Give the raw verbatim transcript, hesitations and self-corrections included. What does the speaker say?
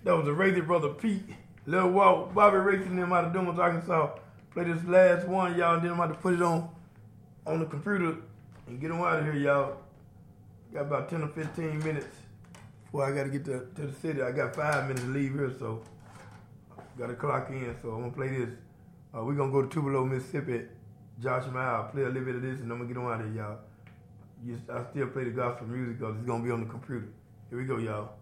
That was the Racing Brother Pete. Lil Walt, Bobby Racing them out of Dumas, Arkansas. Play this last one, y'all, and then I'm about to put it on on the computer and get them out of here, y'all. Got about ten or fifteen minutes before I got to get to, to the city. I got five minutes to leave here, so got to clock in. So I'm going to play this. Uh, we're going to go to Tupelo, Mississippi. Josh Miles, play a little bit of this, and I'm going to get on out of here, y'all. I still play the gospel music because it's going to be on the computer. Here we go, y'all.